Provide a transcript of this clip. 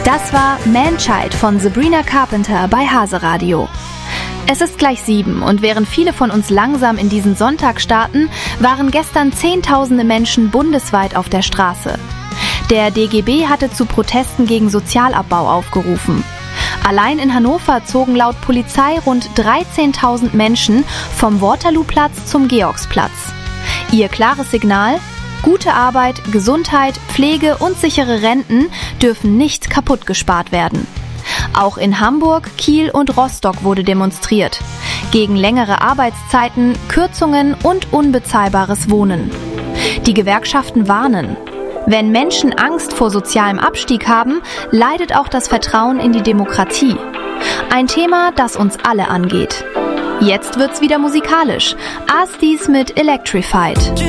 Das war Man-Child von Sabrina Carpenter bei Hase Radio. Es ist gleich 7 und während viele von uns langsam in diesen Sonntag starten, waren gestern Zehntausende Menschen bundesweit auf der Straße. Der DGB hatte zu Protesten gegen Sozialabbau aufgerufen. Allein in Hannover zogen laut Polizei rund 13.000 Menschen vom Waterloo-Platz zum Georgsplatz. Ihr klares Signal: Gute Arbeit, Gesundheit, Pflege und sichere Renten dürfen nicht kaputt gespart werden. Auch in Hamburg, Kiel und Rostock wurde demonstriert. Gegen längere Arbeitszeiten, Kürzungen und unbezahlbares Wohnen. Die Gewerkschaften warnen: Wenn Menschen Angst vor sozialem Abstieg haben, leidet auch das Vertrauen in die Demokratie. Ein Thema, das uns alle angeht. Jetzt wird's wieder musikalisch. Astis mit Electrified.